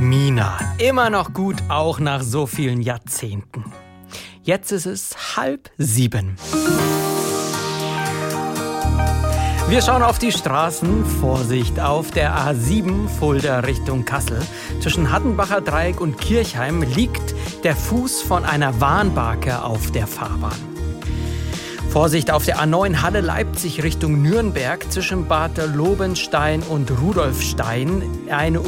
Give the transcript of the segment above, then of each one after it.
Mina. Immer noch gut, auch nach so vielen Jahrzehnten. Jetzt ist es 6:30. Wir schauen auf die Straßen. Vorsicht auf der A7 Fulda Richtung Kassel. Zwischen Hattenbacher Dreieck und Kirchheim liegt der Fuß von einer Warnbarke auf der Fahrbahn. Vorsicht auf der A9 Halle-Leipzig Richtung Nürnberg zwischen Bad Lobenstein und Rudolfstein. Eine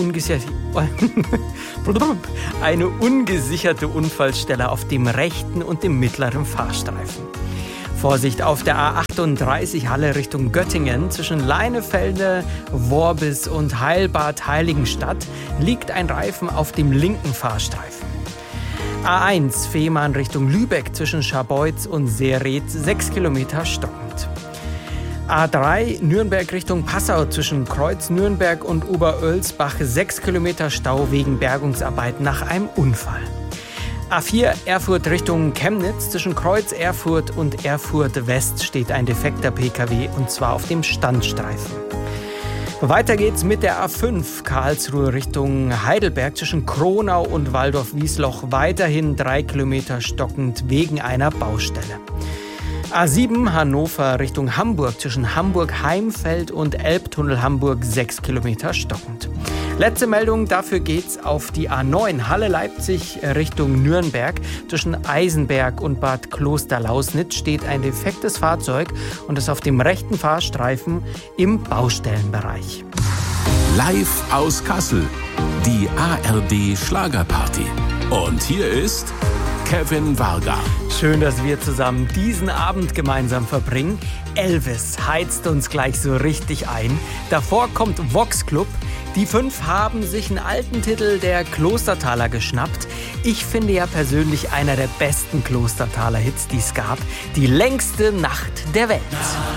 ungesicherte Unfallstelle auf dem rechten und dem mittleren Fahrstreifen. Vorsicht auf der A38 Halle Richtung Göttingen. Zwischen Leinefelde, Worbis und Heilbad Heiligenstadt liegt ein Reifen auf dem linken Fahrstreifen. A1 Fehmarn Richtung Lübeck zwischen Scharbeutz und Seereth 6 Kilometer stockend. A3 Nürnberg Richtung Passau zwischen Kreuz Nürnberg und Oberölsbach 6 Kilometer Stau wegen Bergungsarbeiten nach einem Unfall. A4 Erfurt Richtung Chemnitz zwischen Kreuz Erfurt und Erfurt West steht ein defekter Pkw und zwar auf dem Standstreifen. Weiter geht's mit der A5 Karlsruhe Richtung Heidelberg zwischen Kronau und Waldorf-Wiesloch weiterhin 3 Kilometer stockend wegen einer Baustelle. A7 Hannover Richtung Hamburg zwischen Hamburg-Heimfeld und Elbtunnel Hamburg 6 Kilometer stockend. Letzte Meldung, dafür geht's auf die A9 Halle-Leipzig Richtung Nürnberg. Zwischen Eisenberg und Bad Klosterlausnitz steht ein defektes Fahrzeug und ist auf dem rechten Fahrstreifen im Baustellenbereich. Live aus Kassel, die ARD Schlagerparty. Und hier ist Kevin Varga. Schön, dass wir zusammen diesen Abend gemeinsam verbringen. Elvis heizt uns gleich so richtig ein. Davor kommt Vox Club. Die 5 haben sich einen alten Titel der Klostertaler geschnappt. Ich finde ja persönlich einer der besten Klostertaler Hits, die es gab. Die längste Nacht der Welt.